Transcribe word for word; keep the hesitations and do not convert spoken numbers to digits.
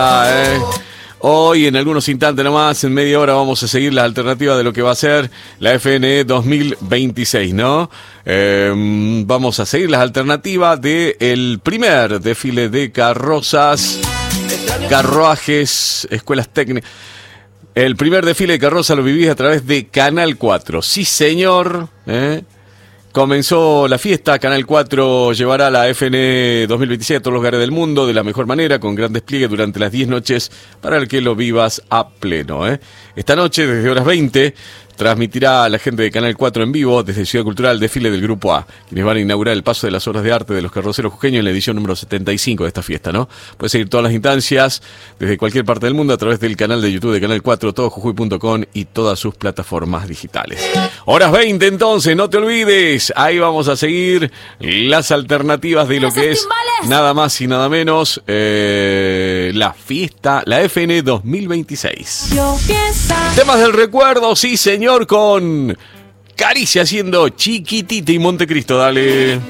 Ah, eh. Hoy, en algunos instantes nomás, en media hora, vamos a seguir las alternativas de lo que va a ser la F N E dos mil veintiséis, ¿no? Eh, vamos a seguir las alternativas del primer desfile de carrozas, carruajes, escuelas técnicas. El primer desfile de carroza lo vivís a través de Canal cuatro. Sí, señor, ¿eh? Comenzó la fiesta, Canal cuatro llevará la F N E dos mil veintiséis a todos los lugares del mundo de la mejor manera, con gran despliegue durante las diez noches para el que lo vivas a pleno. ¿eh? Esta noche, desde horas veinte, transmitirá a la gente de Canal cuatro en vivo desde Ciudad Cultural el desfile del Grupo A, quienes van a inaugurar el paso de las obras de arte de los carroceros jujeños en la edición número setenta y cinco de esta fiesta, ¿no? Puedes seguir todas las instancias desde cualquier parte del mundo a través del canal de YouTube de Canal cuatro, todo jujuy punto com y todas sus plataformas digitales. Horas veinte entonces, no te olvides, ahí vamos a seguir las alternativas de lo que es nada más y nada menos eh, la fiesta, la F N E dos mil veintiséis. Temas del recuerdo, sí señor, con Caricia haciendo Chiquitita y Montecristo, dale.